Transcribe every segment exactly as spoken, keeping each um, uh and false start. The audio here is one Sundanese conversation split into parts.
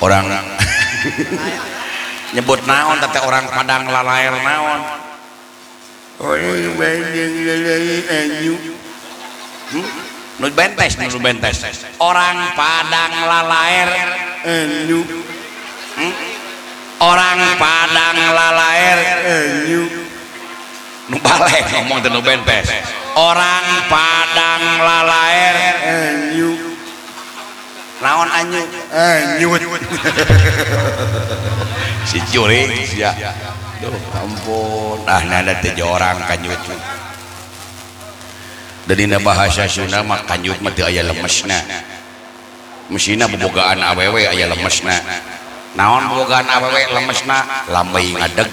orang nyebut naon tapi orang Padang lalaer naon nu bentes nu bentes orang Padang lalaer orang Padang lalaer nu balik ngomong teh nu bentes orang Padang lalaer naon anyu anyut si curi ya duh ampun ah nada teh orang kanyut dari bahasa Sunda mah kanyut mah teu aya lemesna mesina bobogaan awewe aya lemesna naon bobogaan awewe lemesna lambai ngadeg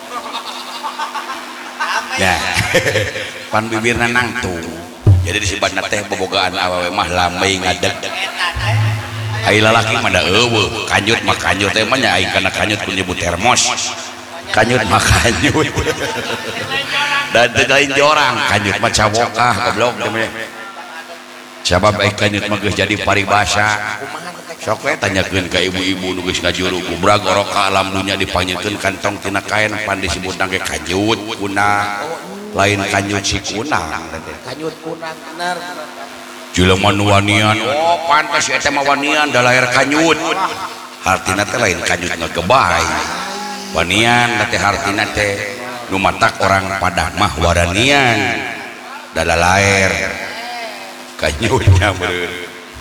ya pan bibirna nangtung jadi disebutna teh bobogaan awewe mah lambai ngadeg ai lalaki mah da eueuh kanyut mah kanyut teh mah nya aing kana kanyut ku nyebut termos kanyut mah kanyut dan teu lain jorang kanyut mah cawokah goblok teh sabab ai kanyut mah geus jadi paribasa sok we tanyakeun ka ibu-ibu nu geus ngajuru kubrag oroka alam dunya dipanggilkeun kantong tina kaen pan disebutna ge kanyut kunang lain kanyut si kunang kanyut kunang bener jelema nu wanian oh pantes eta mah wanian da lahir kanyut hartina teh lain kanyut ngagebay wanian teh hartina teh nu matak orang Padang mah waranian da lahir kanyutnya beureun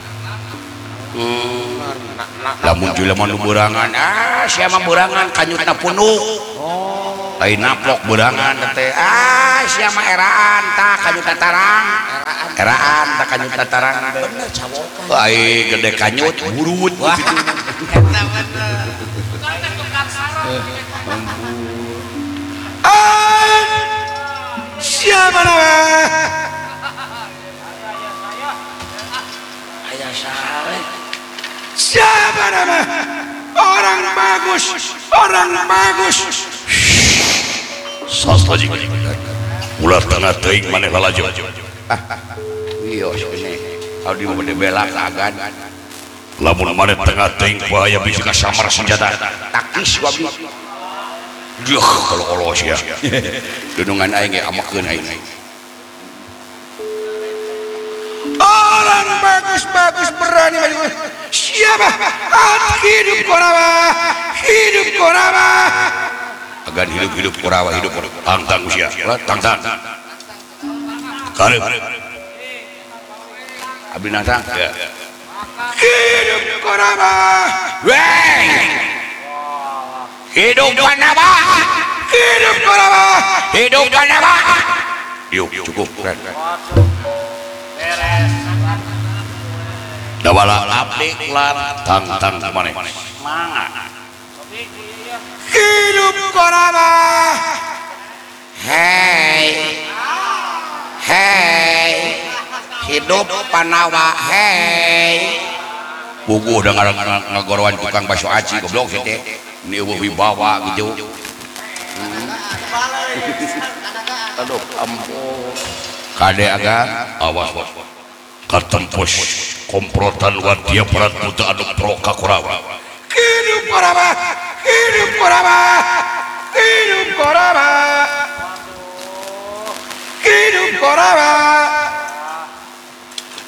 hmm. lamun jelema nu beurangan ah sia mah beurangan kanyutna punuk lain naplok beurangan teh ah sia mah eraan tah kanyut tarang eraan tah kanyut tarang bener cawok ai gede kanyut burut gitu eta bener ah siapa nama ayah saleh siapa nama orang bagus orang bagus sastaji ular tengah teuing maneh lalaju wios ini abdi mah bade belak agan lamun maneh tengah teuing bahaya bisi ka samar senjata taktis abdi duh kalau sia dunungan aing ge amakeun aing orang bagus-bagus berani maju siapa hidup korawa hidup korawa agan hidup-hidup korawa hidup tang-tang usia tang-tang karep abdi natang ya hidup korawa weh hidup korawa hidup korawa hidup korawa yuk cukup beres dawala abdi lan tang-tang maneh mangga hidup korawa hei hei hidup panawa hei buguh dengan ngagorowan tukang bakso aci goblok teh ini eueuh wibawa gitu aduh ampun kade agan awas katempos komprotan wadia berat buta anu pro ka korawa hidup korawa hidup korawa hidup korawa hidup korawa